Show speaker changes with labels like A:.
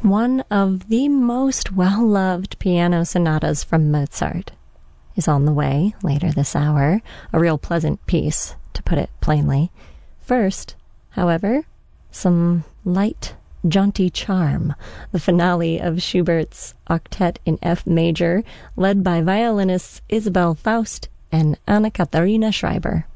A: One of the most well-loved piano sonatas from Mozart is on the way later this hour, a real pleasant piece, to put it plainly. First, however, some light, jaunty charm, the finale of Schubert's Octet in F major, led by violinists Isabel Faust and Anna Katharina Schreiber.